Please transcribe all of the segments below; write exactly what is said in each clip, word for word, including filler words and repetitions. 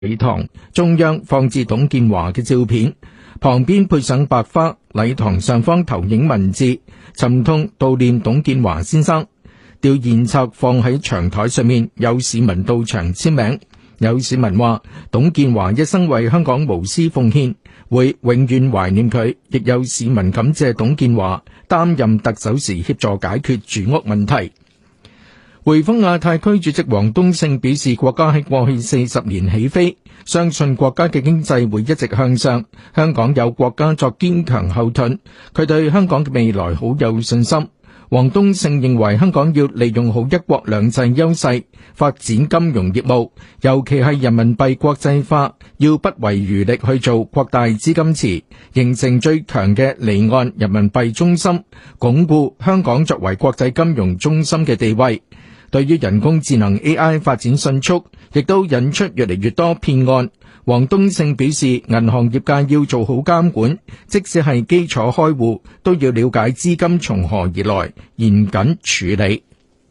禮堂中央放置董建華嘅照片，旁邊配上白花，禮堂上方投影文字，沉痛悼念董建華先生。吊唁冊放喺長台上面，有市民到場簽名。有市民話董建華一生為香港無私奉獻，會永遠懷念佢。亦有市民感謝董建華擔任特首時協助解決住屋問題。匯豐亞太區主席王冬勝表示，國家喺過去四十年起飛，相信國家嘅經濟會一直向上，香港有國家作堅強後盾，佢對香港嘅未來好有信心。王冬勝認為香港要利用好一國兩制優勢，發展金融業務，尤其係人民幣國際化，要不遺餘力去做，擴大資金池，形成最強嘅離岸人民幣中心，鞏固香港作為國際金融中心嘅地位。對於人工智能 A I 發展迅速，亦都引出越嚟越多騙案。王冬勝表示，銀行業界要做好監管，即使係基礎開戶，都要了解資金從何而來，嚴謹處理。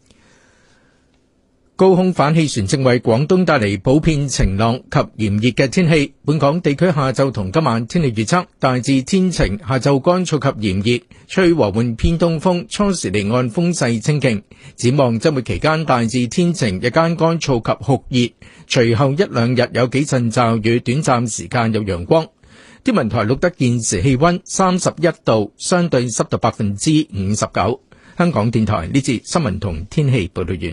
高空反氣旋正為廣東帶嚟普遍晴朗及炎熱嘅天氣。本港地區下晝同今晚天氣預測大致天晴，下晝乾燥及炎熱，吹和緩偏東風，初時離岸風勢清勁。展望周末期間大致天晴，日間乾燥及酷熱，隨後一兩日有幾陣驟雨，短暫時間有陽光。天文台錄得現時氣溫三十一度，相對濕度百分之五十九。香港電台呢節新聞同天氣報道完。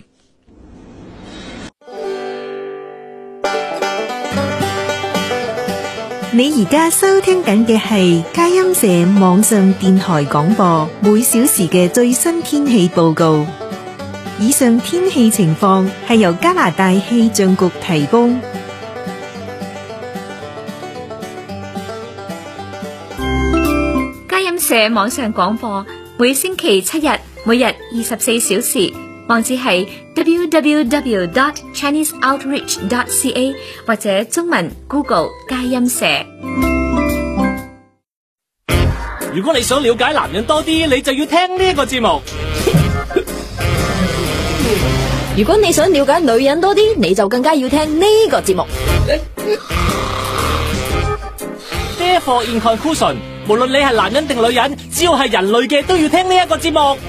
你而家收聽緊嘅係佳音社網上電台廣播，每小時嘅最新天氣報告。以上天氣情況係由加拿大氣象局提供。 佳音社網上廣播，每星期七日，每日二十四小時。網址係 double-u double-u double-u dot chinese outreach dot c a 或者中文 Google 佳音社。 如果你想了解男人多啲，你就要聽呢一個節目。 如果你想了解女人多啲，你就更加要聽呢個節目。 Therefore in conclusion， 無論你係男人定女人，只要係人類嘅都要聽呢一個節目。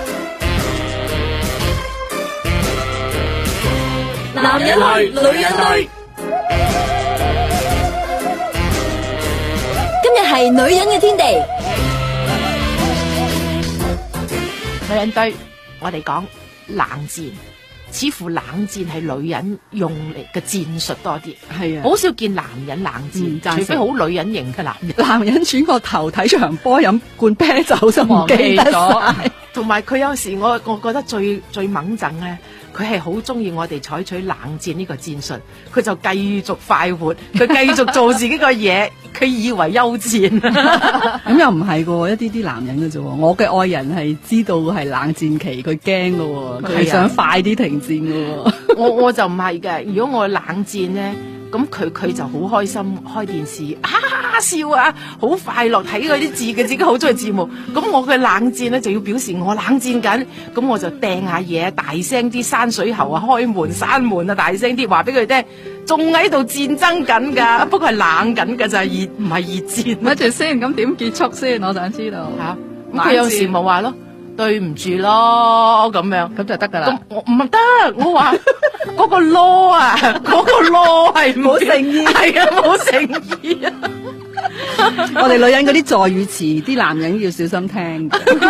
男人類，女人類。 今日係女人嘅天地。 女人對我哋講冷戰，似乎冷戰係女人用嚟嘅戰術多啲。係啊，好少見男人冷戰，嗯、除非好女人型嘅男人。 男人轉個頭睇場波飲罐啤酒就唔記得咗。 同埋佢有時我我覺得最最猛憎咧。佢係好中意我哋採取冷戰呢個戰術，佢就繼續快活，佢繼續做自己個嘢，佢以為休戰。 咁又唔係噶，一啲啲男人嘅啫。我嘅愛人係知道係冷戰期，佢驚噶，佢想快啲停戰噶。 我我就唔係嘅，如果我冷戰咧，咁佢佢就好開心，開電視哈哈笑啊，好快樂睇嗰啲字嘅，自己好中意字幕。咁我嘅冷戰咧就要表示我冷戰緊，咁我就掟下嘢，大聲啲，山水喉啊，開門閂門啊，大聲啲話俾佢聽，仲喺度戰爭緊噶，不過係冷緊噶，就係熱，唔係熱戰。 咪住先，咁點結束先？我想知道吓。 咁、啊、佢有時咪話咯，對唔住咯，咁樣咁就得噶啦。咁我唔得，我話嗰個囉啊，嗰個囉係冇誠意，係啊，冇誠意啊。 我哋女人嗰啲助語詞，啲男人要小心聽。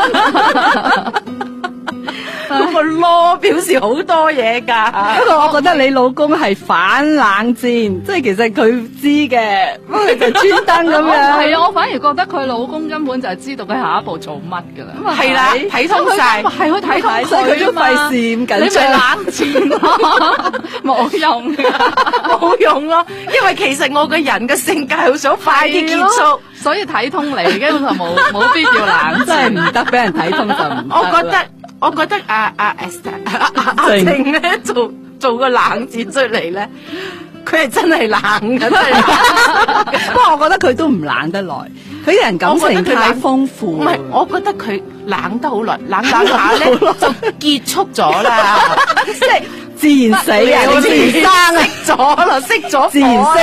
嗰個囉表示好多嘢噶， 不過我覺得你老公係反冷戰，即係其實佢知嘅，不過就專登咁樣。 係啊，我反而覺得佢老公根本就係知道佢下一步做乜噶啦。 係啦，睇通晒， 係佢睇通佢， 所以佢都費事咁緊張。 你咪冷戰咯，冇用冇用咯，因為其實我個人嘅性格係好想快啲結束， 所以睇通你，根本就冇冇必要冷， 真係唔得，俾人睇通就唔得。 我覺得。我覺得阿阿阿阿阿靜咧做做個冷戰出嚟咧，佢係真係冷嘅，真係。 不過我覺得佢都唔冷得耐，佢啲人感情太豐富。 唔係，我覺得佢冷得好耐，冷冷下咧就結束咗啦。即係自然死啊，你自然生啊， 熄咗啦，熄咗自然火啊